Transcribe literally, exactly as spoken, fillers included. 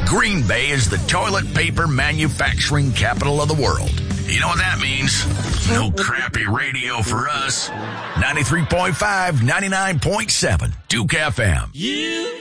Green Bay is the toilet paper manufacturing capital of the world. You know what that means? No crappy radio for us. ninety-three point five, ninety-nine point seven, Duke F M. You